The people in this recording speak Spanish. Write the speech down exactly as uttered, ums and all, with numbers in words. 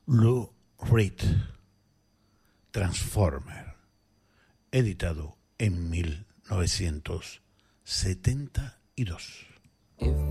Lou Reed, Transformer, editado en mil novecientos setenta y dos.